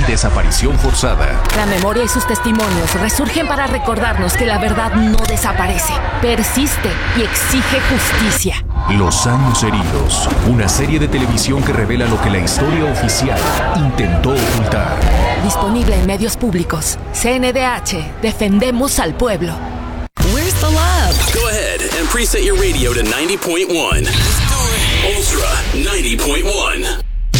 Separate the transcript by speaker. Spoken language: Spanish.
Speaker 1: desaparición forzada.
Speaker 2: La memoria y sus testimonios resurgen para recordarnos que la verdad no desaparece, persiste y exige justicia.
Speaker 1: Los años heridos, una serie de televisión que revela lo que la historia oficial intentó ocultar.
Speaker 2: Disponible en medios públicos. CNDH, defendemos al pueblo.
Speaker 3: Where's the love?
Speaker 4: Go ahead and preset your radio to 90.1. Ultra 90.1.